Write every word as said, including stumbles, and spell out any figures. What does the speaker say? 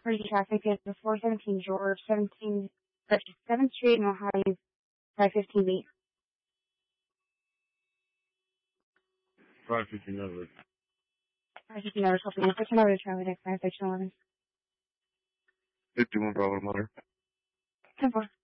pretty traffic at the four seventeen George, seventeen, seventh Street in Ohio, five fifteen B. five fifteen over. five fifteen over, something. fifteen over to Charlie Deck, five six eleven. fifty-one Bravo Motor. ten four.